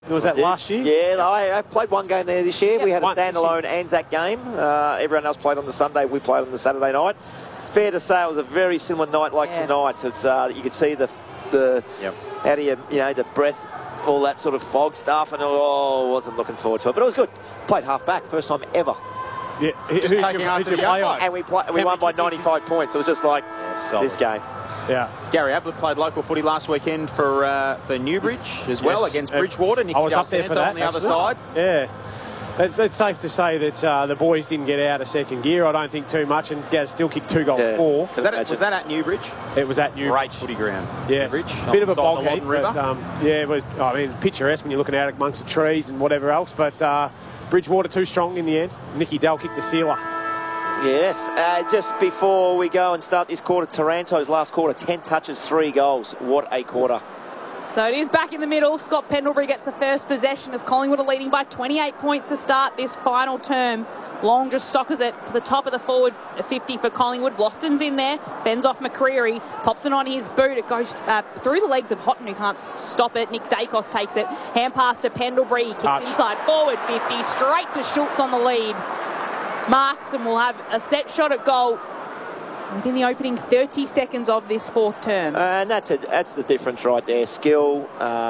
Was that last year? Yeah, I played one game there this year. Yep. We had a standalone Anzac game. Everyone else played on the Sunday. We played on the Saturday night. Fair to say it was a very similar night like tonight. It's you could see the how do you know, the breath, all that sort of fog stuff, and wasn't looking forward to it. But it was good. Played half back, first time ever. Yeah, just taking after the play on? And we won by 95 points. It was just like this game. Yeah. Gary Ablett played local footy last weekend for Newbridge as well against Bridgewater. I was up there for that on the other side. Yeah. It's safe to say that the boys didn't get out of second gear, I don't think, too much, and Gaz still kicked 2 goals for. Was that at Newbridge? It was at Newbridge. Great footy ground. Yes. Newbridge. Bit of a bog heap, River. but it was, I mean, picturesque when you're looking out amongst the trees and whatever else, but Bridgewater too strong in the end. Nicky Dell kicked the sealer. Yes. Just before we go and start this quarter, Taranto's last quarter, 10 touches, 3 goals. What a quarter. So it is back in the middle. Scott Pendlebury gets the first possession as Collingwood are leading by 28 points to start this final term. Long just soccers it to the top of the forward 50 for Collingwood. Влoston's in there, fends off McCreery, pops it on his boot. It goes through the legs of Houghton, who can't stop it. Nick Dacos takes it. Hand pass to Pendlebury. He kicks inside forward 50, straight to Schultz on the lead. Marks and will have a set shot at goal within the opening 30 seconds of this fourth term. And that's the difference right there. Skill,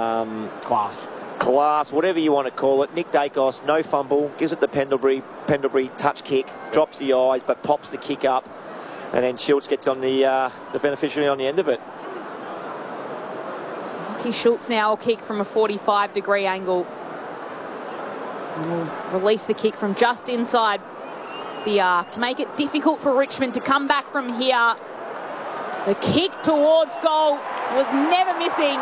class, whatever you want to call it. Nick Dacos, no fumble, gives it to Pendlebury. Pendlebury touch kick, drops the eyes, but pops the kick up. And then Schultz gets on the beneficiary on the end of it. Lachie Schultz now will kick from a 45-degree angle. And will release the kick from just inside the arc to make it difficult for Richmond to come back from here. The kick towards goal was never missing.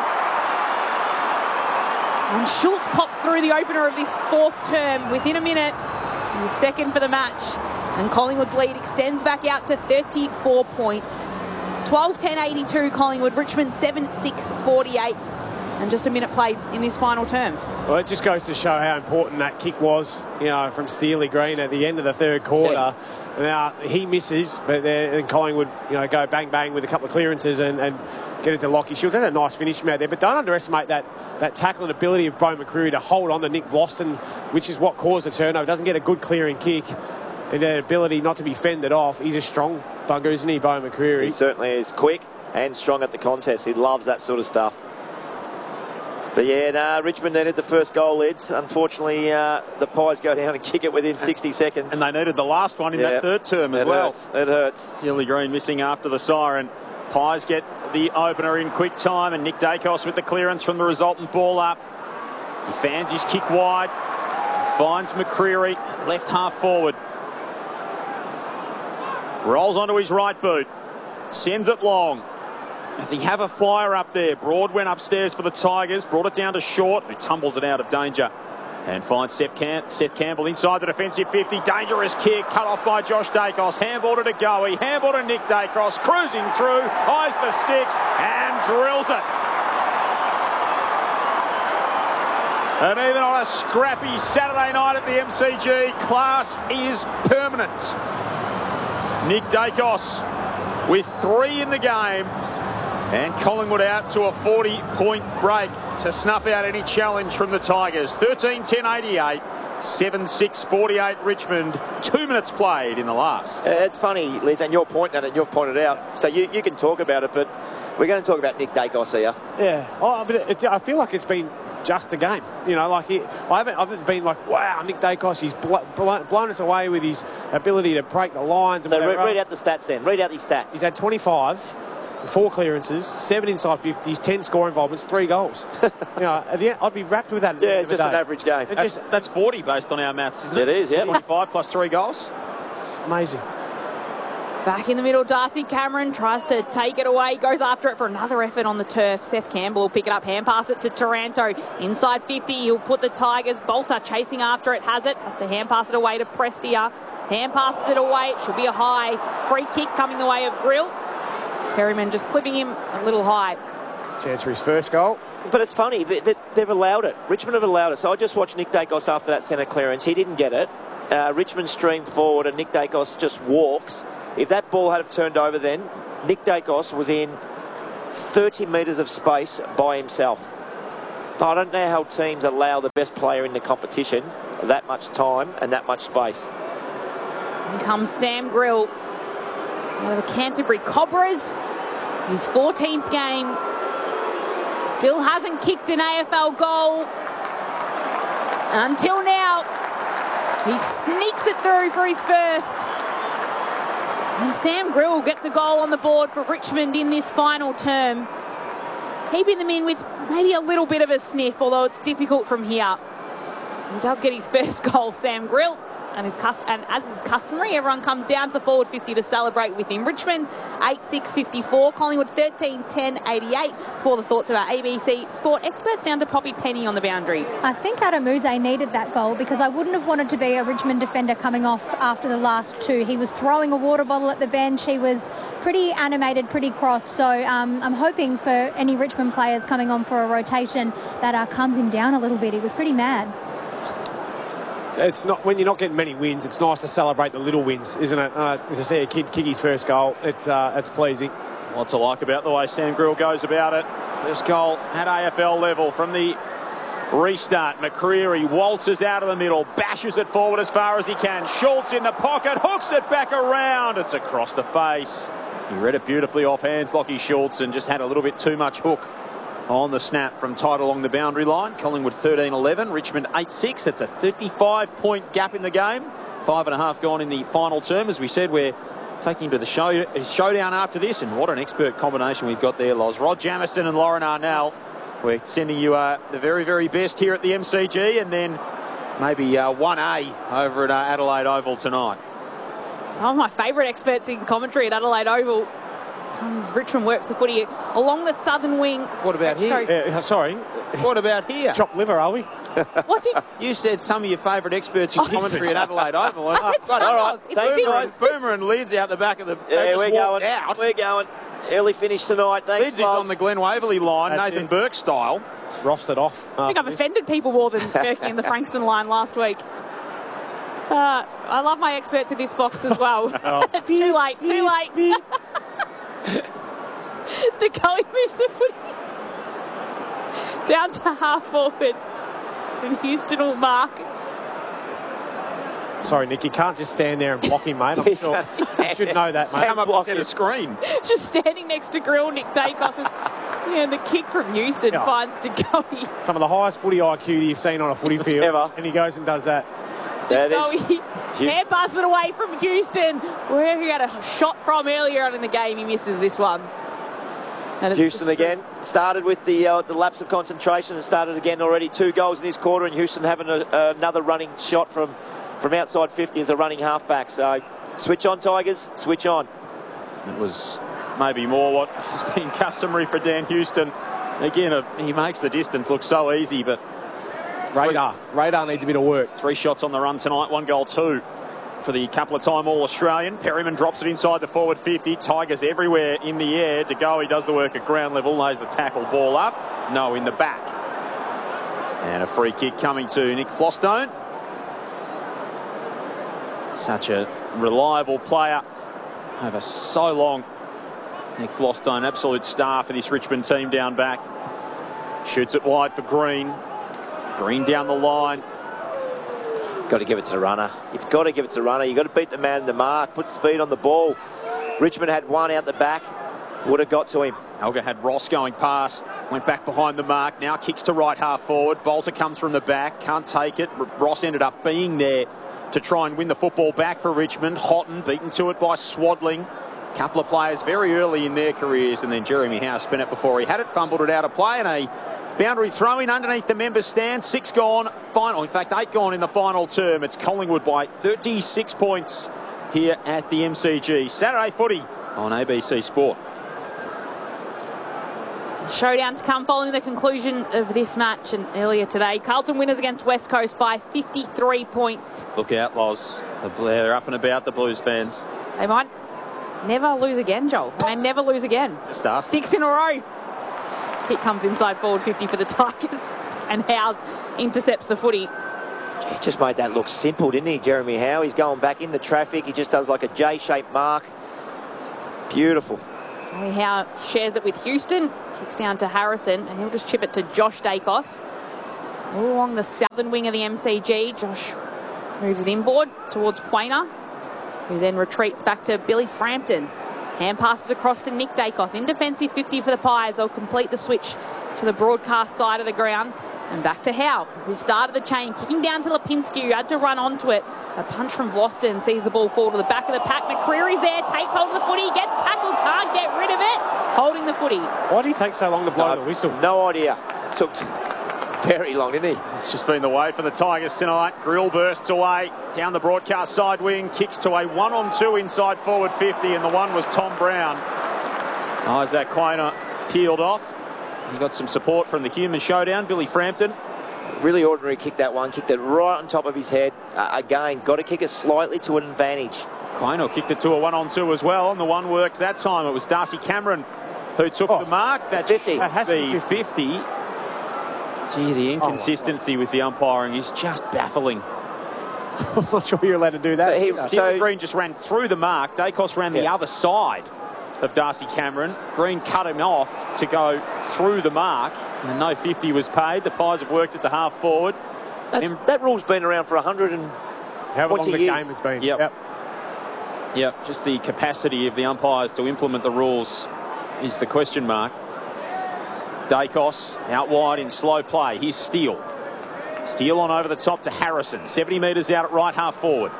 And Schultz pops through the opener of this fourth term within a minute. He was second for the match. And Collingwood's lead extends back out to 34 points. 12-10-82 Collingwood, Richmond 7-6-48. And just a minute played in this final term. Well, it just goes to show how important that kick was, you know, from Steely Green at the end of the third quarter. Yeah. Now, he misses, but then Collingwood, you know, go bang-bang with a couple of clearances and get into Lachie Schultz. That's a nice finish from out there, but don't underestimate that tackling ability of Beau McCreery to hold on to Nick Vlauston, which is what caused the turnover. Doesn't get a good clearing kick, and that ability not to be fended off. He's a strong bugger, isn't he, Beau McCreery? He certainly is quick and strong at the contest. He loves that sort of stuff. But yeah, Richmond needed the first goal, Lids. Unfortunately, the Pies go down and kick it within 60 seconds. And they needed the last one in that third term as well. It hurts. Steely Green missing after the siren. Pies get the opener in quick time, and Nick Dacos with the clearance from the resultant ball up. He fans his kick wide, finds McCreery, left half forward. Rolls onto his right boot, sends it long. Does he have a flyer up there? Broad went upstairs for the Tigers, brought it down to Short, who tumbles it out of danger. And finds Seth Campbell inside the defensive 50. Dangerous kick, cut off by Josh Dacos. Handball to Goey, handball to Nick Dacos, cruising through, eyes the sticks, and drills it. And even on a scrappy Saturday night at the MCG, class is permanent. Nick Dacos with 3 in the game. And Collingwood out to a 40-point break to snuff out any challenge from the Tigers. 13-10-88, 7-6-48 Richmond. 2 minutes played in the last. It's funny, Liz, and you're pointing at it and you've pointed out. So you can talk about it, but we're going to talk about Nick Dacos here. Yeah, but I feel like it's been just a game. You know, like I haven't been like, wow, Nick Dacos, he's blown us away with his ability to break the lines. And so read out the stats then. Read out these stats. He's had 25. 4 clearances, 7 inside 50s, 10 score involvements, 3 goals. You know, at the end, I'd be wrapped with that. Yeah, just an average game. That's 40 based on our maths, isn't it? It is, yeah. 25 plus 3 goals. Amazing. Back in the middle, Darcy Cameron tries to take it away, goes after it for another effort on the turf. Seth Campbell will pick it up, hand pass it to Taranto. Inside 50, he'll put the Tigers. Bolter chasing after it, has to hand pass it away to Prestia. Hand passes it away, it should be a high. Free kick coming the way of Grill. Perryman just clipping him a little high. Chance for his first goal. But it's funny, they've allowed it. Richmond have allowed it. So I just watched Nick Dacos after that centre clearance. He didn't get it. Richmond streamed forward and Nick Dacos just walks. If that ball had turned over then, Nick Dacos was in 30 metres of space by himself. I don't know how teams allow the best player in the competition that much time and that much space. In comes Sam Grill out of the Canterbury Cobras. His 14th game. Still hasn't kicked an AFL goal until now. He sneaks it through for his first. And Sam Grill gets a goal on the board for Richmond in this final term. Keeping them in with maybe a little bit of a sniff, although it's difficult from here. He does get his first goal, Sam Grill. And as is customary, everyone comes down to the forward 50 to celebrate with him. Richmond 8-6-54, Collingwood 13-10-88. For the thoughts of our ABC Sport experts, down to Poppy Penny on the boundary. I think Adamuzze needed that goal because I wouldn't have wanted to be a Richmond defender coming off after the last two. He was throwing a water bottle at the bench. He was pretty animated, pretty cross. So I'm hoping for any Richmond players coming on for a rotation that calms him down a little bit. He was pretty mad. It's not, when you're not getting many wins, it's nice to celebrate the little wins, isn't it? To see a kid kick his first goal, it's pleasing. Lots to like about the way Sam Grill goes about it. First goal at AFL level from the restart. McCreery waltzes out of the middle, bashes it forward as far as he can. Schultz in the pocket, hooks it back around. It's across the face. He read it beautifully off hands, Lockie Schultz, and just had a little bit too much hook on the snap from tight along the boundary line. Collingwood 13-11, Richmond 8-6. That's a 35-point gap in the game. 5.5 gone in the final term. As we said, we're taking him to the showdown after this, and what an expert combination we've got there, Loz. Rod Jamieson and Lauren Arnell. We're sending you the very, very best here at the MCG, and then maybe 1A over at Adelaide Oval tonight. Some of my favourite experts in commentary at Adelaide Oval. Richmond works the footy along the southern wing. What about here? Sorry. What about here? Chopped liver, are we? What did you said? Some of your favourite experts in commentary at Adelaide Oval. I said some. All right. Boomer and Lids out the back of the. Yeah, we're going. Out. We're going. Early finish tonight. Thanks, Lids is on the Glenn Waverley line, That's Nathan it. Burke style. Rostered off. I think I've offended people more than Burke in the Frankston line last week. I love my experts in this box as well. It's too late. Too late. DeCoey moves the footy down to half forward, and Houston will mark. Sorry, Nick, you can't just stand there and block him, mate. I'm sure you should know that, mate. Come up and set a screen. Just standing next to Grill, Nick Dacos is, and the kick from Houston finds DeCoey. Some of the highest footy IQ you've seen on a footy field. Ever. And he goes and does that. DeCoey hair passes it away from Houston, where he had a shot from earlier on in the game. He misses this one. Houston again started with the lapse of concentration and started again already. 2 goals in this quarter, and Houston having another running shot from outside 50 as a running halfback. So switch on, Tigers, switch on. It was maybe more what has been customary for Dan Houston. Again, he makes the distance look so easy, but Radar needs a bit of work. 3 shots on the run tonight, 1 goal, 2 for the couple of time All-Australian. Perryman drops it inside the forward 50. Tigers everywhere in the air. DeGoey does the work at ground level, lays the tackle, ball up. No, in the back. And a free kick coming to Nick Flostone. Such a reliable player over so long. Nick Flostone, absolute star for this Richmond team down back. Shoots it wide for Green. Green down the line. Got to give it to the runner. You've got to give it to the runner. You've got to beat the man in the mark, put speed on the ball. Richmond had one out the back. Would have got to him. Elgar had Ross going past, went back behind the mark, now kicks to right half forward. Bolter comes from the back, can't take it. Ross ended up being there to try and win the football back for Richmond. Houghton beaten to it by Swadling. Couple of players very early in their careers, and then Jeremy Howe spun it before he had it, fumbled it out of play, and a boundary throw in underneath the members' stand. 6 gone, final. In fact, 8 gone in the final term. It's Collingwood by 36 points here at the MCG. Saturday footy on ABC Sport. Showdown to come following the conclusion of this match, and earlier today, Carlton winners against West Coast by 53 points. Look out, Loz. They're up and about, the Blues fans. They might never lose again, Joel. They never lose again. Just ask. 6 in a row. Kick comes inside forward 50 for the Tigers, and Howes intercepts the footy. He just made that look simple, didn't he, Jeremy Howe? He's going back in the traffic. He just does like a J-shaped mark. Beautiful. Joey Howe shares it with Houston. Kicks down to Harrison, and he'll just chip it to Josh Dacos. All along the southern wing of the MCG, Josh moves it inboard towards Quainer, who then retreats back to Billy Frampton. Hand passes across to Nick Dacos. In defensive 50 for the Pies. They'll complete the switch to the broadcast side of the ground. And back to Howe, who started the chain, kicking down to Lipinski, who had to run onto it. A punch from Vlaustin, sees the ball fall to the back of the pack. McCreary's there, takes hold of the footy, gets tackled, can't get rid of it. Holding the footy. Why did he take so long to blow the whistle? No idea. Took very long, didn't he? It's just been the way for the Tigers tonight. Grill bursts away down the broadcast side wing, kicks to a 1-on-2 inside forward 50, and the one was Tom Brown. Isaac Quainer peeled off. He got some support from the human showdown, Billy Frampton. Really ordinary kick, that one. Kicked it right on top of his head. Again, got to kick it slightly to an advantage. Quainer kicked it to a 1-on-2 as well, and the one worked that time. It was Darcy Cameron who took the mark. That's 50. That has to be 50. Gee, the inconsistency with the umpiring is just baffling. I'm not sure you're allowed to do that. So Green just ran through the mark. Dacos ran the other side of Darcy Cameron. Green cut him off to go through the mark, and no 50 was paid. The Pies have worked it to half forward. That rule's been around for 120 years. How long the game has been. Yep, just the capacity of the umpires to implement the rules is the question mark. Dacos out wide in slow play. Here's Steele. Steele on over the top to Harrison. 70 metres out at right half forward.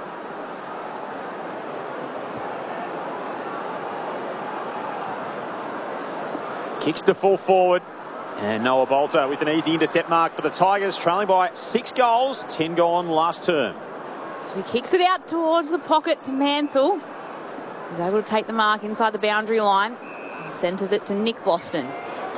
Kicks to full forward. And Noah Bolter with an easy intercept mark for the Tigers, trailing by 6 goals, 10 gone last term. So he kicks it out towards the pocket to Mansell. He's able to take the mark inside the boundary line. And centres it to Nick Vlaustin.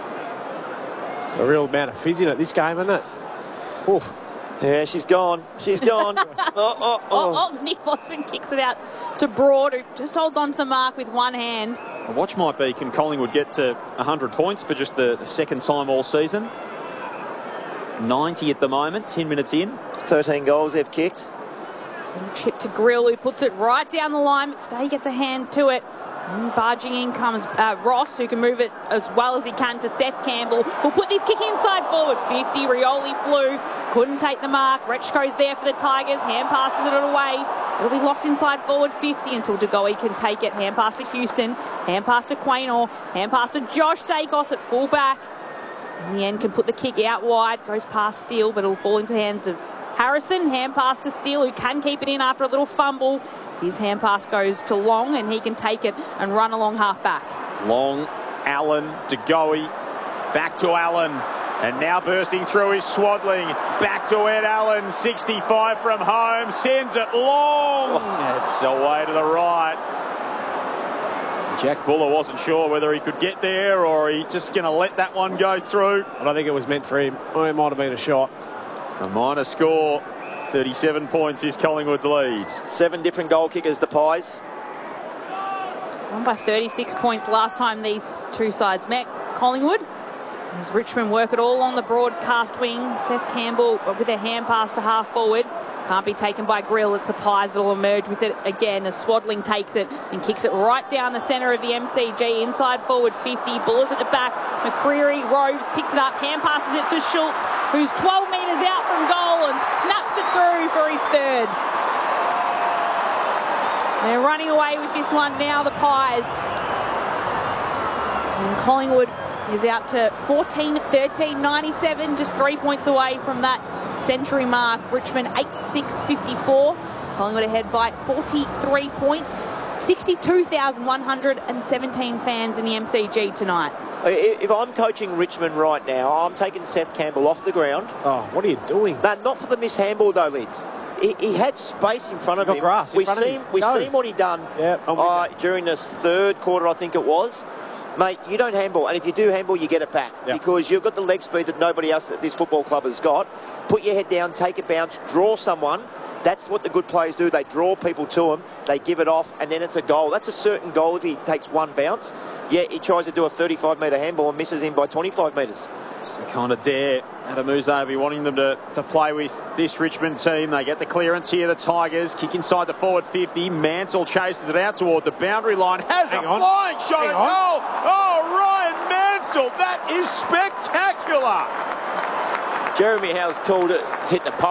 A real amount of fizz in it this game, isn't it? Oof. Yeah, she's gone. She's gone. Nick Vlaustin kicks it out to Broad, who just holds on to the mark with one hand. The watch might be, can Collingwood get to 100 points for just the second time all season? 90 at the moment, 10 minutes in. 13 goals they've kicked. Little chip to Grill, who puts it right down the line. McStay gets a hand to it. And barging in comes Ross, who can move it as well as he can to Seth Campbell, who'll put this kick inside forward. 50, Rioli flew, couldn't take the mark. Rechko's there for the Tigers, hand passes it away. It'll be locked inside forward 50 until DeGoey can take it. Hand pass to Houston, hand pass to Quaynor, hand pass to Josh Dacos at full back. In the end, can put the kick out wide, goes past Steele, but it'll fall into hands of Harrison. Hand pass to Steele, who can keep it in after a little fumble. His hand pass goes to Long, and he can take it and run along half back. Long, Allen, DeGoey, back to Allen. And now bursting through is Swadling. Back to Ed Allen, 65 from home. Sends it long. It's away to the right. Jack Buller wasn't sure whether he could get there or he just going to let that one go through. I don't think it was meant for him. Or it might have been a shot. A minor score. 37 points is Collingwood's lead. 7 different goal kickers, the Pies. Won by 36 points last time these two sides met. Collingwood, as Richmond work it all on the broadcast wing. Seth Campbell with a hand pass to half forward. Can't be taken by Grill. It's the Pies that will emerge with it again as Swadling takes it and kicks it right down the centre of the MCG. Inside forward 50. Buller's at the back. McCreary, Robes picks it up. Hand passes it to Schultz, who's 12 metres out from goal and snaps it through for his third. They're running away with this one now, the Pies. And Collingwood is out to 14-13-97, just 3 points away from that century mark. Richmond 8-6-54. Collingwood ahead by 43 points. 62,117 fans in the MCG tonight. If I'm coaching Richmond right now, I'm taking Seth Campbell off the ground. Oh, what are you doing? No, not for the mishandball though, Lids. He had space in front of him. Grass We've seen what he done during this third quarter, I think it was. Mate, you don't handball, and if you do handball, you get it back because you've got the leg speed that nobody else at this football club has got. Put your head down, take a bounce, draw someone, That's what the good players do. They draw people to them, they give it off, and then it's a goal. That's a certain goal if he takes one bounce. Yeah, he tries to do a 35-metre handball and misses him by 25 metres. It's the kind of dare Adamuzzo will be wanting them to play with this Richmond team. They get the clearance here, the Tigers. Kick inside the forward 50. Mansell chases it out toward the boundary line. Has a flying shot at goal. Oh, Ryan Mansell. That is spectacular. Jeremy Howe's called it, hit the post.